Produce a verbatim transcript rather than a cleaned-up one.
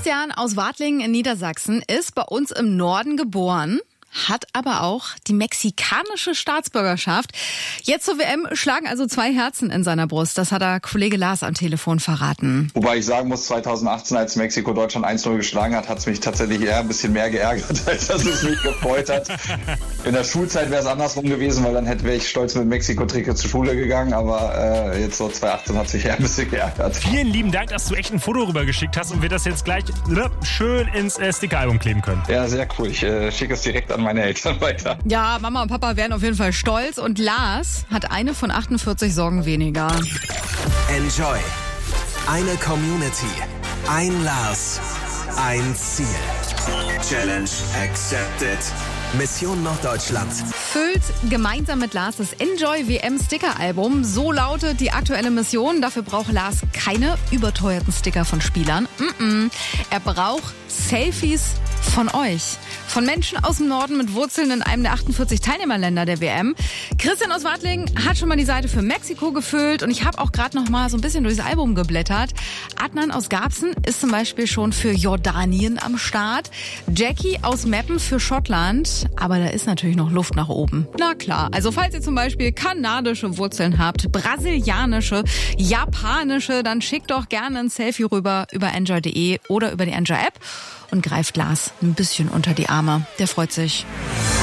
Christian aus Wadlingen in Niedersachsen ist bei uns im Norden geboren, hat aber auch die mexikanische Staatsbürgerschaft. Jetzt zur W M schlagen also zwei Herzen in seiner Brust. Das hat der Kollege Lars am Telefon verraten. Wobei ich sagen muss, zweitausendachtzehn, als Mexiko Deutschland eins null geschlagen hat, hat es mich tatsächlich eher ein bisschen mehr geärgert, als dass es mich gefreut hat. In der Schulzeit wäre es andersrum gewesen, weil dann hätte wäre ich stolz mit Mexiko-Trikot zur Schule gegangen. Aber äh, jetzt so zweitausendachtzehn hat es mich eher ein bisschen geärgert. Vielen lieben Dank, dass du echt ein Foto rübergeschickt hast und wir das jetzt gleich schön ins äh, Sticker-Album kleben können. Ja, sehr cool. Ich äh, schicke es direkt an meine Eltern weiter. Ja, Mama und Papa wären auf jeden Fall stolz. Und Lars hat eine von achtundvierzig Sorgen weniger. Enjoy. Eine Community. Ein Lars. Ein Ziel. Challenge accepted. Mission Norddeutschland. Füllt gemeinsam mit Lars das Enjoy W M Sticker-Album. So lautet die aktuelle Mission. Dafür braucht Lars keine überteuerten Sticker von Spielern. Mm-mm. Er braucht Selfies von euch. Von Menschen aus dem Norden mit Wurzeln in einem der achtundvierzig Teilnehmerländer der W M. Christian aus Wadlingen hat schon mal die Seite für Mexiko gefüllt und ich habe auch gerade noch mal so ein bisschen durchs Album geblättert. Adnan aus Garbsen ist zum Beispiel schon für Jordanien am Start. Jackie aus Meppen für Schottland. Aber da ist natürlich noch Luft nach oben. Na klar, also falls ihr zum Beispiel kanadische Wurzeln habt, brasilianische, japanische, dann schickt doch gerne ein Selfie rüber über enjoy punkt de oder über die Enjoy-App und greift Lars ein bisschen unter die Arme. Der freut sich.